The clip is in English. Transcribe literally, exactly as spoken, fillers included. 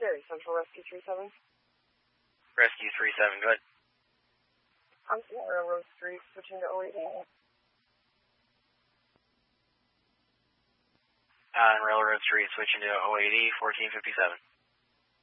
Gary, Central Rescue three seven. Rescue three seven, go ahead. I'm still at Railroad Street, switching to oh eight eight. On Railroad Street, switching to oh eight E, fourteen fifty-seven.